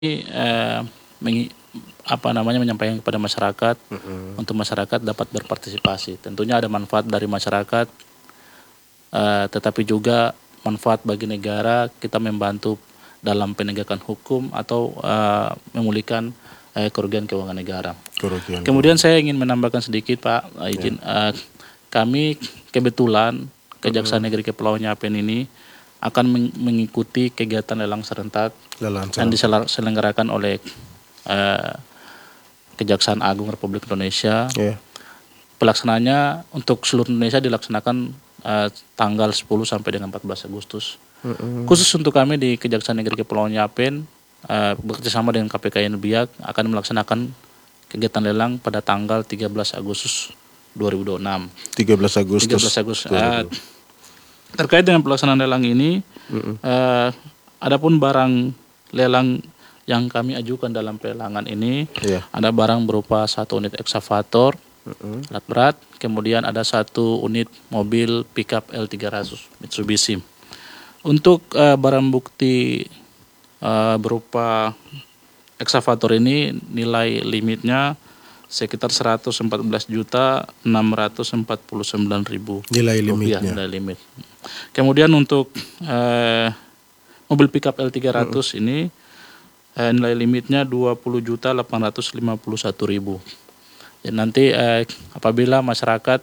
mengi- menyampaikan kepada masyarakat untuk masyarakat dapat berpartisipasi. Tentunya ada manfaat dari masyarakat, tetapi juga manfaat bagi negara. Kita membantu dalam penegakan hukum atau memulihkan kerugian keuangan negara. Kemudian saya ingin menambahkan sedikit, Pak, izin. Kami kebetulan Kejaksaan Negeri Kepulauan Yapen ini akan mengikuti kegiatan lelang serentak yang diselenggarakan oleh Kejaksaan Agung Republik Indonesia. Pelaksanaannya untuk seluruh Indonesia dilaksanakan tanggal 10 sampai dengan 14 Agustus. Khusus untuk kami di Kejaksaan Negeri Kepulauan Yapen, bekerjasama dengan KPKN Biak akan melaksanakan kegiatan lelang pada tanggal 13 Agustus 2026. 13 Agustus. Terkait dengan pelaksanaan lelang ini, adapun barang lelang yang kami ajukan dalam pelelangan ini, ada barang berupa 1 unit eksavator alat berat, kemudian ada 1 unit mobil pickup L300 Mitsubishi. Untuk barang bukti berupa eksavator ini nilai limitnya sekitar 114.649.000 nilai limitnya. Nilai limit. Kemudian untuk mobil pickup L300 ini nilai limitnya 20.851.000. Dan nanti apabila masyarakat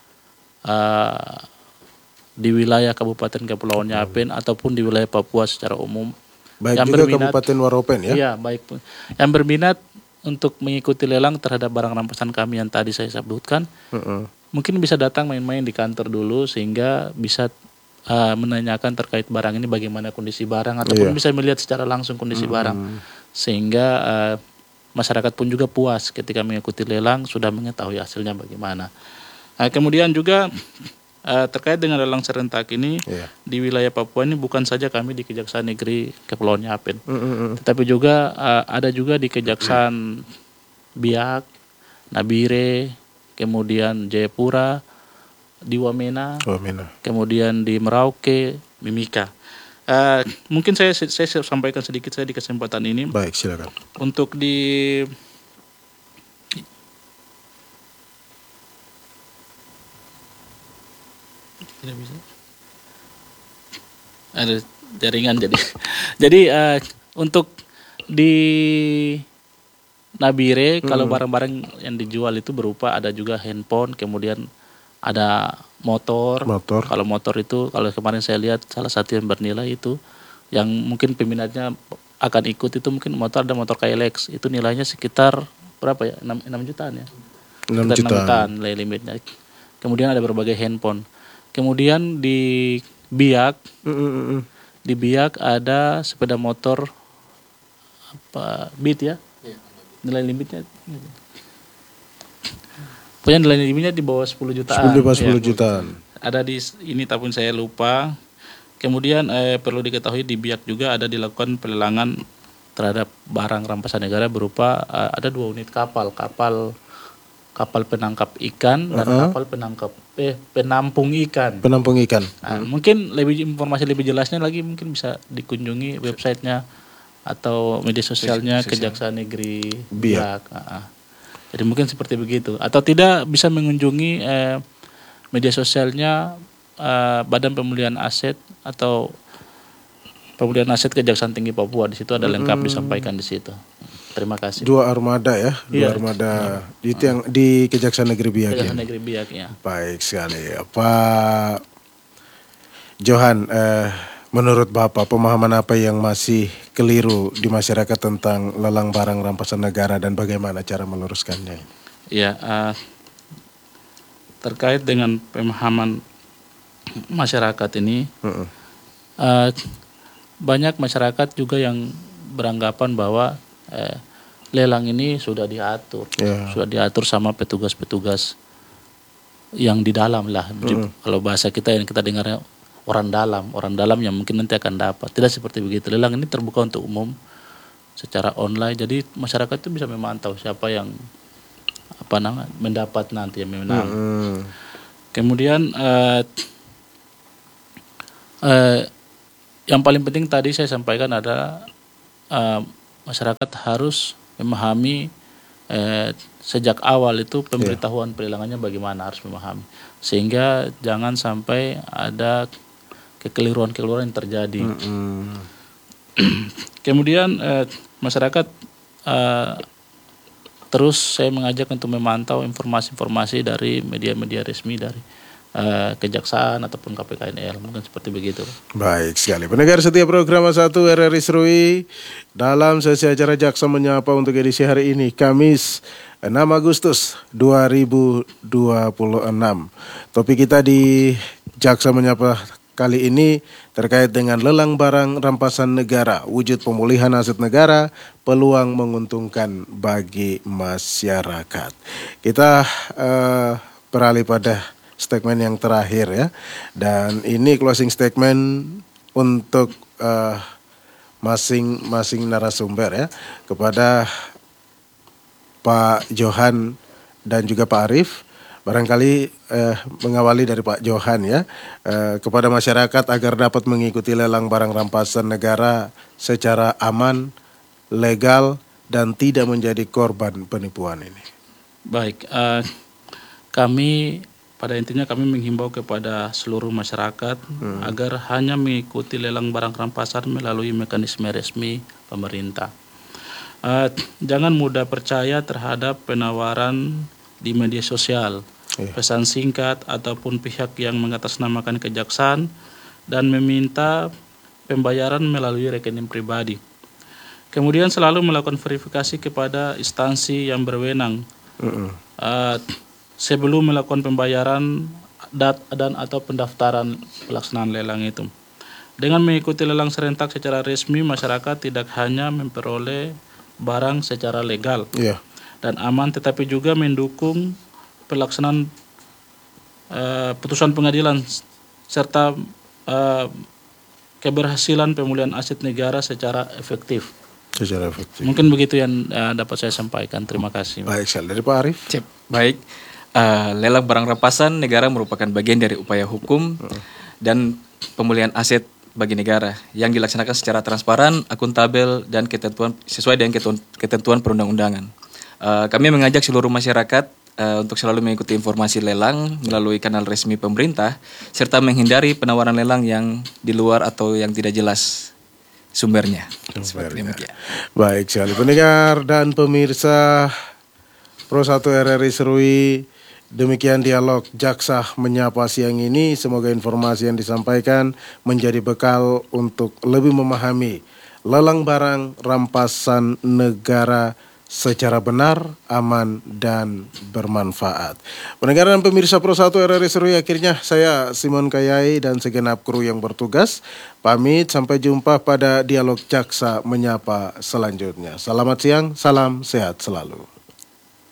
di wilayah Kabupaten Kepulauan Yapen ataupun di wilayah Papua secara umum, baik yang juga berminat, Kabupaten Waropen ya? Iya, baik. Yang berminat untuk mengikuti lelang terhadap barang rampasan kami yang tadi saya sebutkan, mungkin bisa datang main-main di kantor dulu sehingga bisa menanyakan terkait barang ini bagaimana kondisi barang, ataupun bisa melihat secara langsung kondisi barang, sehingga masyarakat pun juga puas ketika mengikuti lelang sudah mengetahui hasilnya bagaimana. Kemudian juga terkait dengan lelang serentak ini di wilayah Papua ini bukan saja kami di Kejaksaan Negeri Kepulauan Yapen, tetapi juga ada juga di Kejaksaan Biak, Nabire, kemudian Jayapura, di Wamena, kemudian di Merauke, Mimika. Mungkin saya sampaikan sedikit saya di kesempatan ini. Baik, silakan. Untuk di tidak bisa. Ada jaringan jadi untuk di Nabire kalau barang-barang yang dijual itu berupa ada juga handphone, kemudian ada motor. Kalau motor itu, kalau kemarin saya lihat salah satu yang bernilai itu, yang mungkin peminatnya akan ikut itu mungkin ada motor Hilux, itu nilainya sekitar berapa ya? 6 jutaan ya? 6 jutaan nilai limitnya. Kemudian ada berbagai handphone. Kemudian di Biak, ada sepeda motor Beat ya? Nilai limitnya. Punya nilai limitnya di bawah 10 jutaan. 10 jutaan. Ada di ini tapi saya lupa. Kemudian perlu diketahui di Biak juga ada dilakukan pelelangan terhadap barang rampasan negara berupa ada 2 unit kapal penangkap ikan dan kapal penampung ikan. Mungkin informasi lebih jelasnya lagi mungkin bisa dikunjungi websitenya atau media sosialnya Kejaksaan Negeri Biak. Jadi mungkin seperti begitu, atau tidak bisa mengunjungi media sosialnya Badan Pemulihan Aset atau Pemulihan Aset Kejaksaan Tinggi Papua. Di situ ada lengkap disampaikan di situ. Terima kasih. 2 armada ya, 2 armada itu yang di Kejaksaan Negeri Biak. Kejaksaan Negeri Biak ya. Baik sekali, Pak Johan. Menurut Bapak, pemahaman apa yang masih keliru di masyarakat tentang lelang barang rampasan negara dan bagaimana cara meluruskannya? Ya, terkait dengan pemahaman masyarakat ini, banyak masyarakat juga yang beranggapan bahwa lelang ini sudah diatur sama petugas-petugas yang di dalam lah. Kalau bahasa kita yang kita dengarnya orang dalam yang mungkin nanti akan dapat. Tidak seperti begitu. Lelang ini terbuka untuk umum secara online, jadi masyarakat itu bisa memantau siapa yang mendapat nanti yang menang. Kemudian yang paling penting tadi saya sampaikan adalah masyarakat harus memahami sejak awal itu pemberitahuan pelelangannya bagaimana, harus memahami, sehingga jangan sampai ada kekeliruan-kekeliruan yang terjadi. Kemudian masyarakat terus saya mengajak untuk memantau informasi-informasi dari media-media resmi dari Kejaksaan ataupun KPKNL, mungkin seperti begitu. Baik sekali. Pendengar setia program 1 RRI Serui, dalam sesi acara Jaksa Menyapa untuk edisi hari ini, Kamis 6 Agustus 2026. Topik kita di Jaksa Menyapa kali ini terkait dengan lelang barang rampasan negara, wujud pemulihan aset negara, peluang menguntungkan bagi masyarakat. Kita beralih pada statement yang terakhir ya, dan ini closing statement untuk masing-masing narasumber ya, kepada Pak Johan dan juga Pak Arief. Barangkali mengawali dari Pak Johan ya, kepada masyarakat agar dapat mengikuti lelang barang rampasan negara secara aman, legal, dan tidak menjadi korban penipuan ini. Baik, pada intinya kami menghimbau kepada seluruh masyarakat agar hanya mengikuti lelang barang rampasan melalui mekanisme resmi pemerintah. Jangan mudah percaya terhadap penawaran di media sosial, pesan singkat ataupun pihak yang mengatasnamakan kejaksaan dan meminta pembayaran melalui rekening pribadi. Kemudian selalu melakukan verifikasi kepada instansi yang berwenang sebelum melakukan pembayaran dan atau pendaftaran pelaksanaan lelang itu. Dengan mengikuti lelang serentak secara resmi, masyarakat tidak hanya memperoleh barang secara legal dan aman, tetapi juga mendukung pelaksanaan putusan pengadilan serta keberhasilan pemulihan aset negara secara efektif. Mungkin begitu yang dapat saya sampaikan. Terima kasih. Baik, dari Pak Arief. Baik. Lelang barang rampasan negara merupakan bagian dari upaya hukum dan pemulihan aset bagi negara yang dilaksanakan secara transparan, akuntabel, dan sesuai dengan ketentuan perundang-undangan. Kami mengajak seluruh masyarakat untuk selalu mengikuti informasi lelang melalui kanal resmi pemerintah, serta menghindari penawaran lelang yang di luar atau yang tidak jelas sumbernya. Baik sekali pendengar dan pemirsa Pro 1 RRI Serui. Demikian dialog Jaksa Menyapa siang ini. Semoga informasi yang disampaikan menjadi bekal untuk lebih memahami lelang barang rampasan negara secara benar, aman, dan bermanfaat. Pendengar dan pemirsa Pro 1 RRI Serui, akhirnya saya Simon Kayai dan segenap kru yang bertugas pamit, sampai jumpa pada dialog Jaksa Menyapa selanjutnya. Selamat siang, salam sehat selalu.